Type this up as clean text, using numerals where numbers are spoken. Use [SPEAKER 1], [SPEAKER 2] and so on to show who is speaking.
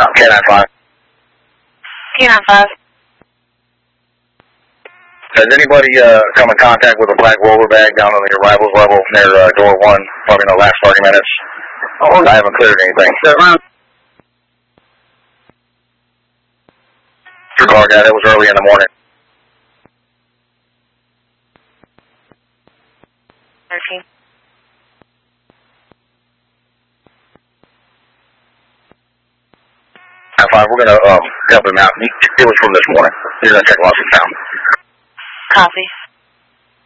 [SPEAKER 1] K95.
[SPEAKER 2] K95.
[SPEAKER 1] Has anybody come in contact with a black roller bag down on the arrivals level near door 1, probably in the last 30 minutes? Oh, I haven't cleared anything. Your car guy, that was early in the morning.
[SPEAKER 2] 13.
[SPEAKER 1] Fine, we're going to help him out. It was from this morning. You're going to check lost and found.
[SPEAKER 2] Copy.